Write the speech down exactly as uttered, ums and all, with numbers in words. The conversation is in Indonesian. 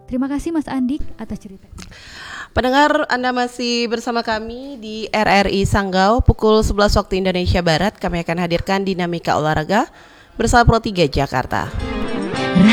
Terima kasih Mas Andik atas cerita. Pendengar, Anda masih bersama kami di R R I Sanggau. Pukul sebelas waktu Indonesia Barat kami akan hadirkan Dinamika Olahraga bersama Pro tiga Jakarta.